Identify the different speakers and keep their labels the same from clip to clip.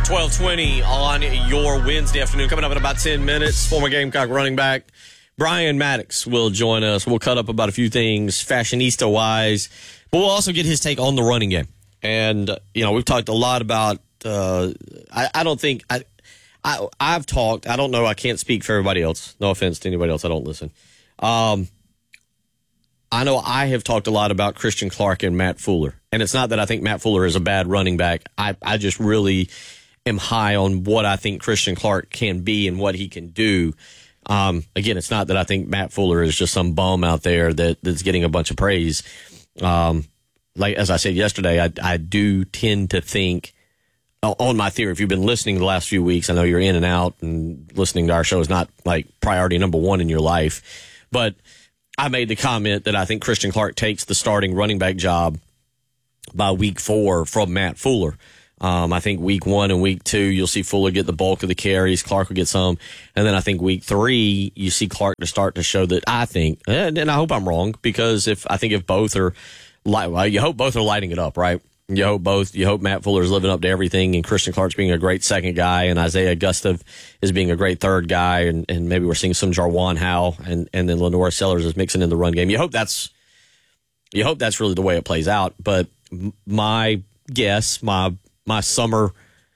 Speaker 1: 12:20 on your Wednesday afternoon. Coming up in about 10 minutes, former Gamecock running back Brian Maddox will join us. We'll cut up about a few things fashionista-wise, but we'll also get his take on the running game. And, we've talked a lot about I've talked. I don't know. I can't speak for everybody else. No offense to anybody else. I don't listen. I know I have talked a lot about Christian Clark and Matt Fuller. And it's not that I think Matt Fuller is a bad running back. I just really am high on what I think Christian Clark can be and what he can do. Again, it's not that I think Matt Fuller is just some bum out there that's getting a bunch of praise. Like as I said yesterday, I do tend to think, on my theory, if you've been listening the last few weeks, I know you're in and out, and listening to our show is not like priority number one in your life. But I made the comment that I think Christian Clark takes the starting running back job by week 4 from Matt Fuller. I think week 1 and week 2, you'll see Fuller get the bulk of the carries. Clark will get some. And then I think week 3, you see Clark to start to show that I think, and I hope I'm wrong, because if both are, you hope both are lighting it up, right? You hope Matt Fuller is living up to everything, and Christian Clark's being a great second guy, and Isaiah Gustav is being a great third guy, and maybe we're seeing some Jarwan Howe, and then Lenore Sellers is mixing in the run game. You hope that's really the way it plays out. But my guess, my summer,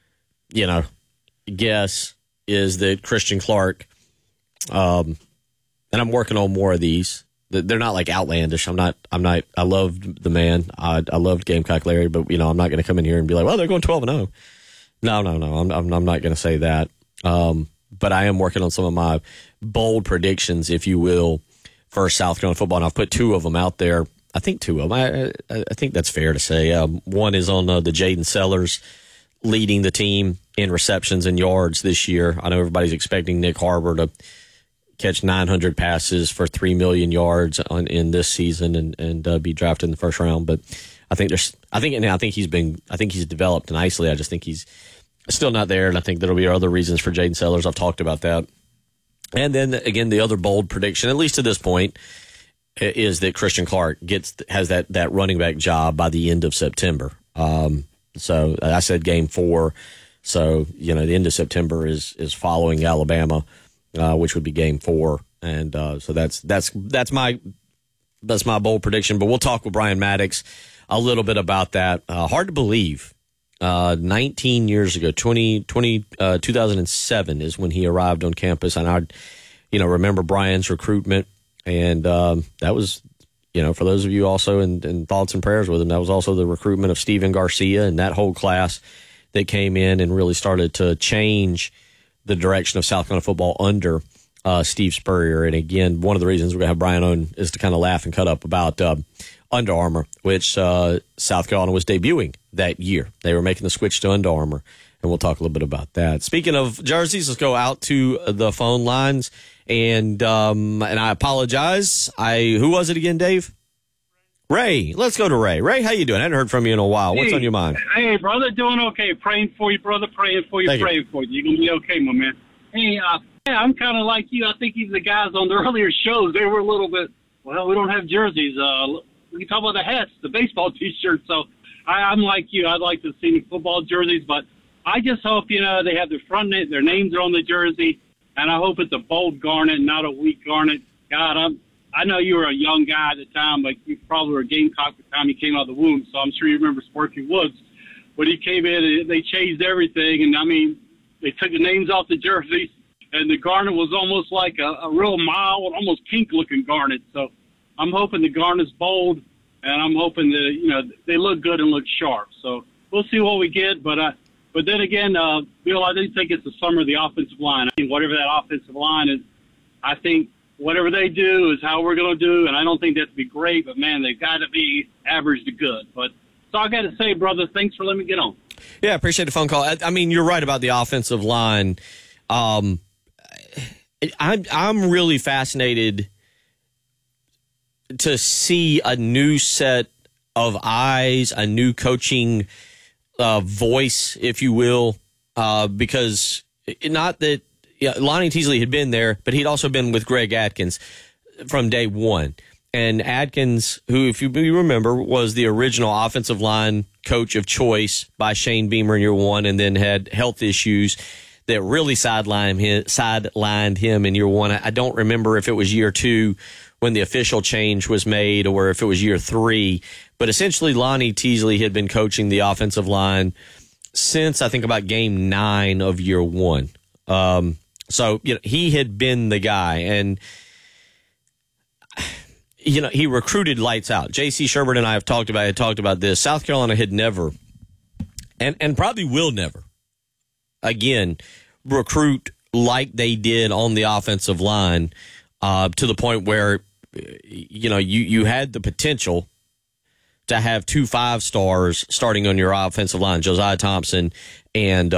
Speaker 1: guess is that Christian Clark, and I'm working on more of these. They're not like outlandish. I loved the man. I loved Gamecock Larry, but I'm not going to come in here and be like, well, they're going 12-0. No. I'm not going to say that. But I am working on some of my bold predictions, if you will, for South Carolina football. And I've put 2 of them out there. I think 2 of them. I think that's fair to say. One is on the Jaden Sellers leading the team in receptions and yards this year. I know everybody's expecting Nick Harbor to catch 900 passes for 3 million yards in this season and be drafted in the first round. But I think he's developed nicely. I just think he's still not there, and I think there'll be other reasons for Jaden Sellers. I've talked about that. And then again, the other bold prediction, at least to this point, is that Christian Clark has that running back job by the end of September. So I said game 4. So the end of September is following Alabama, which would be game 4. And so that's my bold prediction. But we'll talk with Brian Maddox a little bit about that. Hard to believe. 19 years ago, 2007 is when he arrived on campus. And I remember Brian's recruitment. And that was, for those of you also in thoughts and prayers with him, that was also the recruitment of Steven Garcia and that whole class that came in and really started to change the direction of South Carolina football under Steve Spurrier. And again, one of the reasons we're going to have Brian on is to kind of laugh and cut up about Under Armour, which South Carolina was debuting that year. They were making the switch to Under Armour, and we'll talk a little bit about that. Speaking of jerseys, let's go out to the phone lines. And I apologize. Who was it again, Dave? Ray. Let's go to Ray. Ray, how you doing? I hadn't heard from you in a while. What's on your mind?
Speaker 2: Hey, brother, doing okay. Praying for you, brother. Praying for you. Praying for you. You're going to be okay, my man. Hey, I'm kind of like you. I think the guys on the earlier shows, they were a little bit, well, we don't have jerseys. We can talk about the hats, the baseball T-shirts. So I'm like you. I'd like to see football jerseys, but I just hope, they have their front name, their names are on the jersey, and I hope it's a bold garnet, not a weak garnet. God, I know you were a young guy at the time, but you probably were a Gamecock at the time you came out of the womb, so I'm sure you remember Sparky Woods. When he came in, they changed everything, and, they took the names off the jerseys, and the garnet was almost like a real mild, almost pink-looking garnet. So I'm hoping the garnet's bold, and I'm hoping that, they look good and look sharp. So we'll see what we get, but then again, Bill, I do think it's the summer of the offensive line. I think whatever that offensive line is, I think whatever they do is how we're going to do, and I don't think that'd be great, but, man, they've got to be average to good. But that's all I got to say, brother. Thanks for letting me get on.
Speaker 1: Yeah, I appreciate the phone call. I mean, you're right about the offensive line. I'm really fascinated to see a new set of eyes, a new coaching voice, if you will, because not that Lonnie Teasley had been there, but he'd also been with Greg Atkins from day one. And Adkins, who, if you remember, was the original offensive line coach of choice by Shane Beamer in year one, and then had health issues that really sidelined him in year one. I don't remember if it was year two when the official change was made or if it was year three. But essentially, Lonnie Teasley had been coaching the offensive line since, I think, about game 9 of year one. So, he had been the guy. And he recruited lights out. J.C. Sherbert and I had talked about this. South Carolina had never, and probably will never, again, recruit like they did on the offensive line to the point where, you had the potential to have 2 5-stars starting on your offensive line, Josiah Thompson and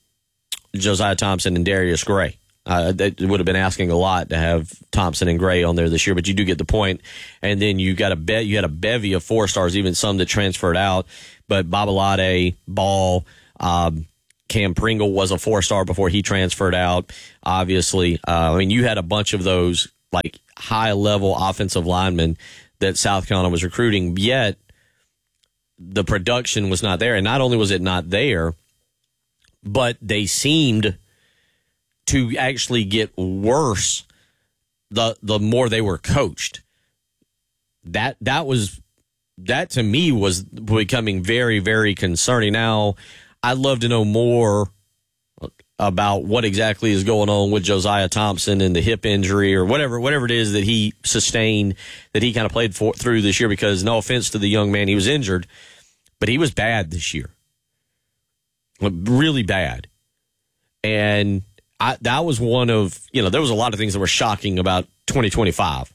Speaker 1: Darius Gray. That would have been asking a lot to have Thompson and Gray on there this year, but you do get the point. And then you had a bevy of 4-stars, even some that transferred out. But Babalade, Ball, Cam Pringle was a 4-star before he transferred out. Obviously, you had a bunch of those like high-level offensive linemen that South Carolina was recruiting. Yet the production was not there, and not only was it not there, but they seemed to actually get worse the more they were coached. That to me was becoming very, very concerning. Now, I'd love to know more about what exactly is going on with Josiah Thompson and the hip injury or whatever it is that he sustained, that he kind of played through this year, because no offense to the young man, he was injured, but he was bad this year. Really bad. And that was one of, there was a lot of things that were shocking about 2025.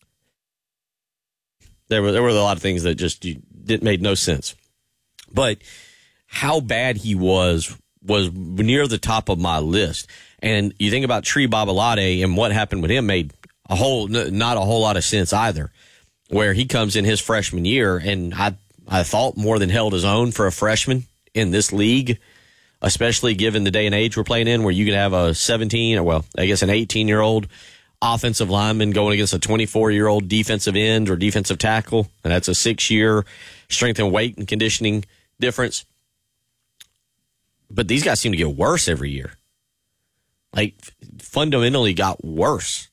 Speaker 1: There were a lot of things that just made no sense. But how bad he was near the top of my list. And you think about Tree Babalade and what happened with him made not a whole lot of sense either, where he comes in his freshman year, and I thought more than held his own for a freshman in this league, especially given the day and age we're playing in, where you can have a 17 or, an 18-year-old offensive lineman going against a 24-year-old defensive end or defensive tackle, and that's a 6-year strength and weight and conditioning difference. But these guys seem to get worse every year. Like, fundamentally got worse.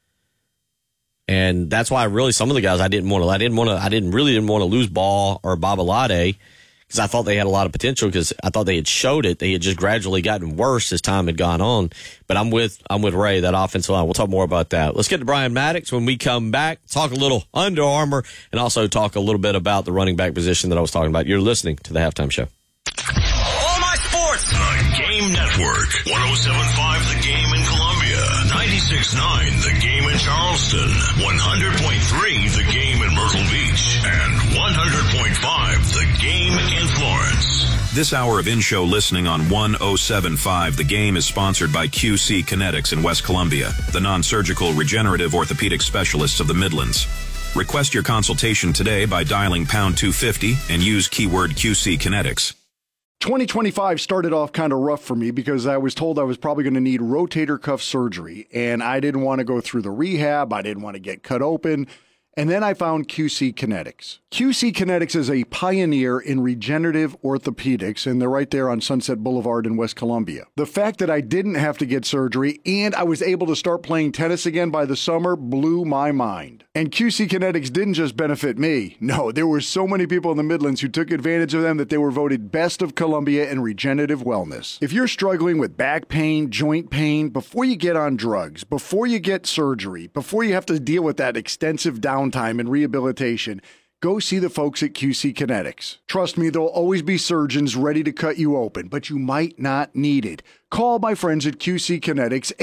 Speaker 1: And that's why some of the guys I didn't really want to lose Ball or Babalade, because I thought they had a lot of potential, because I thought they had showed it. They had just gradually gotten worse as time had gone on. But I'm with Ray, that offensive line. We'll talk more about that. Let's get to Brian Maddox when we come back. Talk a little Under Armour, and also talk a little bit about the running back position that I was talking about. You're listening to the Halftime Show.
Speaker 3: All my sports. The Game Network. 107.5 The Game in Columbia. 96.9 The Game in Charleston. 100.3 The Game in Myrtle Beach. And 100.5 The Game in Florence.
Speaker 4: This hour of in-show listening on 107.5 The Game is sponsored by QC Kinetics in West Columbia, the non-surgical regenerative orthopedic specialists of the Midlands. Request your consultation today by dialing pound 250 and use keyword QC Kinetics.
Speaker 5: 2025 started off kind of rough for me because I was told I was probably going to need rotator cuff surgery, and I didn't want to go through the rehab. I didn't want to get cut open. And then I found QC Kinetics. QC Kinetics is a pioneer in regenerative orthopedics, and they're right there on Sunset Boulevard in West Columbia. The fact that I didn't have to get surgery and I was able to start playing tennis again by the summer blew my mind. And QC Kinetics didn't just benefit me. No, there were so many people in the Midlands who took advantage of them that they were voted Best of Columbia in regenerative wellness. If you're struggling with back pain, joint pain, before you get on drugs, before you get surgery, before you have to deal with that extensive downtime and rehabilitation, go see the folks at QC Kinetics. Trust me, there'll always be surgeons ready to cut you open, but you might not need it. Call my friends at QC Kinetics,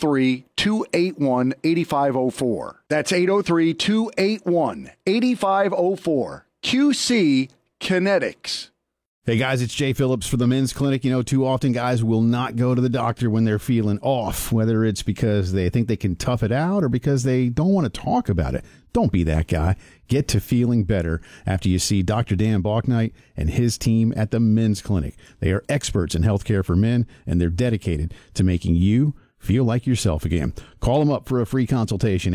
Speaker 5: 803-281-8504. That's 803-281-8504. QC Kinetics.
Speaker 6: Hey guys, it's Jay Phillips for the Men's Clinic. Too often guys will not go to the doctor when they're feeling off, whether it's because they think they can tough it out or because they don't want to talk about it. Don't be that guy. Get to feeling better after you see Dr. Dan Balknight and his team at the Men's Clinic. They are experts in healthcare for men, and they're dedicated to making you Feel like yourself again. Call them up for a free consultation,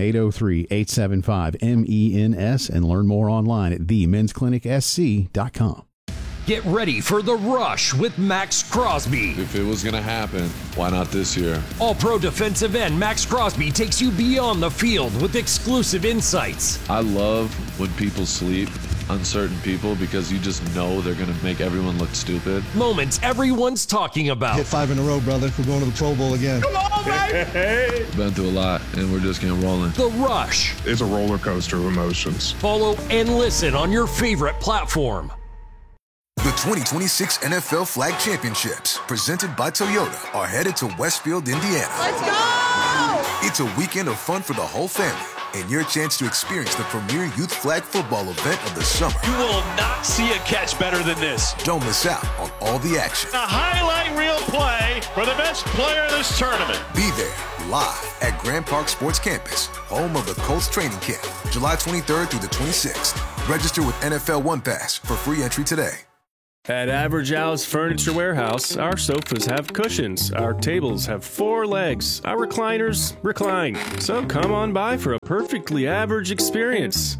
Speaker 6: 803-875-MENS, and learn more online at themensclinicsc.com.
Speaker 7: Get ready for The Rush with Max Crosby.
Speaker 8: If it was going to happen, why not this year?
Speaker 7: All-pro defensive end Max Crosby takes you beyond the field with exclusive insights.
Speaker 8: I love when people sleep on certain people because you just know they're going to make everyone look stupid.
Speaker 7: Moments everyone's talking about.
Speaker 9: Hit 5 in a row, brother. We're going to the Pro Bowl again.
Speaker 7: Come on, baby!
Speaker 8: Been through a lot, and we're just getting rolling.
Speaker 7: The Rush.
Speaker 10: It's a roller coaster of emotions.
Speaker 7: Follow and listen on your favorite platform.
Speaker 11: The 2026 NFL Flag Championships, presented by Toyota, are headed to Westfield, Indiana.
Speaker 12: Let's go!
Speaker 11: It's a weekend of fun for the whole family, and your chance to experience the premier youth flag football event of the summer.
Speaker 13: You will not see a catch better than this.
Speaker 11: Don't miss out on all the action.
Speaker 13: A highlight reel play for the best player in this tournament.
Speaker 11: Be there, live at Grand Park Sports Campus, home of the Colts training camp, July 23rd through the 26th. Register with NFL One Pass for free entry today.
Speaker 14: At Average Al's Furniture Warehouse, our sofas have cushions, our tables have 4 legs, our recliners recline. So come on by for a perfectly average experience.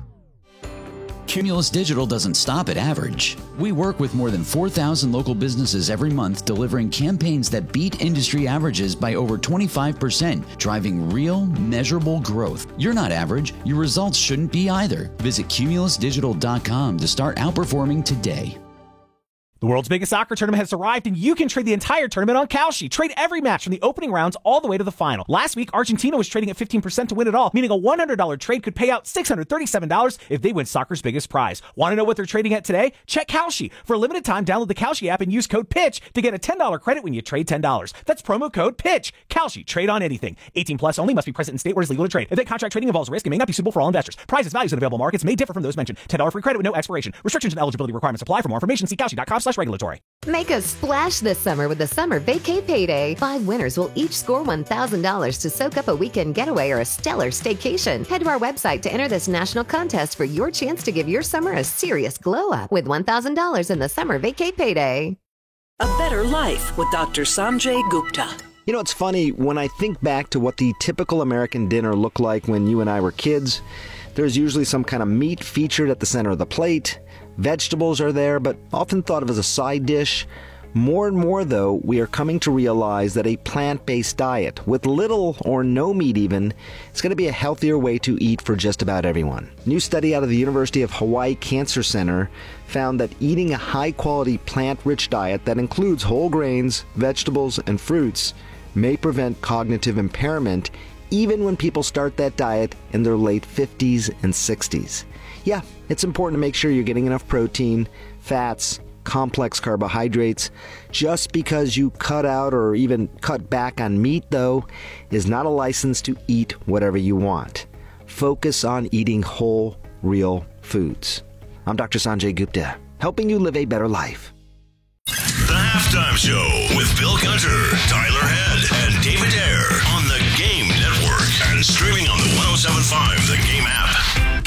Speaker 15: Cumulus Digital doesn't stop at average. We work with more than 4,000 local businesses every month, delivering campaigns that beat industry averages by over 25%, driving real, measurable growth. You're not average. Your results shouldn't be either. Visit cumulusdigital.com to start outperforming today.
Speaker 16: The world's biggest soccer tournament has arrived, and you can trade the entire tournament on Kalshi. Trade every match from the opening rounds all the way to the final. Last week, Argentina was trading at 15% to win it all, meaning a $100 trade could pay out $637 if they win soccer's biggest prize. Want to know what they're trading at today? Check Kalshi. For a limited time, download the Kalshi app and use code PITCH to get a $10 credit when you trade $10. That's promo code PITCH. Kalshi. Trade on anything. 18 plus only. Must be present in state where it's legal to trade. If that contract trading involves risk, it may not be suitable for all investors. Prices, values, and available markets may differ from those mentioned. $10 free credit with no expiration. Restrictions and eligibility requirements apply. For more information, see Kalshi.com/regulatory.
Speaker 17: Make a splash this summer with the Summer Vacay Payday. 5 winners will each score $1,000 to soak up a weekend getaway or a stellar staycation. Head to our website to enter this national contest for your chance to give your summer a serious glow up with $1,000 in the Summer Vacay Payday.
Speaker 18: A better life with Dr. Sanjay Gupta.
Speaker 19: You know, it's funny, when I think back to what the typical American dinner looked like when you and I were kids, there's usually some kind of meat featured at the center of the plate. Vegetables are there, but often thought of as a side dish. More and more, though, we are coming to realize that a plant-based diet, with little or no meat even, is going to be a healthier way to eat for just about everyone. A new study out of the University of Hawaii Cancer Center found that eating a high-quality plant-rich diet that includes whole grains, vegetables, and fruits may prevent cognitive impairment even when people start that diet in their late 50s and 60s. Yeah, it's important to make sure you're getting enough protein, fats, complex carbohydrates. Just because you cut out or even cut back on meat, though, is not a license to eat whatever you want. Focus on eating whole, real foods. I'm Dr. Sanjay Gupta, helping you live a better life.
Speaker 3: The Halftime Show with Bill Gunter, Tyler Head,